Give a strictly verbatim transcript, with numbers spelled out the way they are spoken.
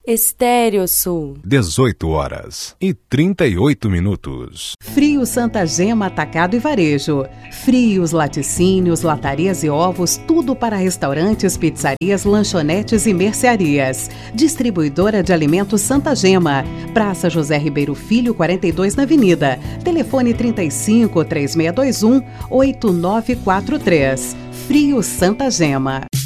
Estéreo Sul. dezoito horas e trinta e oito minutos. Frio Santa Gema Atacado e Varejo. Frios, laticínios, latarias e ovos, tudo para restaurantes, pizzarias, lanchonetes e mercearias. Distribuidora de alimentos Santa Gema. Praça José Ribeiro Filho, quarenta e dois na Avenida. Telefone trinta e cinco, três seis dois um, oito nove quatro três. Frio Santa Gema.